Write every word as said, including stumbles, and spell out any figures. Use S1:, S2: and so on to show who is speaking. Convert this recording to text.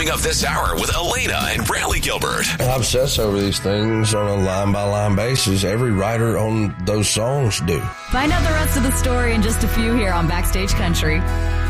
S1: up this hour with Elena and Brantley Gilbert.
S2: I obsess over these things on a line-by-line basis. Every writer on those songs do.
S3: Find out the rest of the story in just a few here on Backstage Country.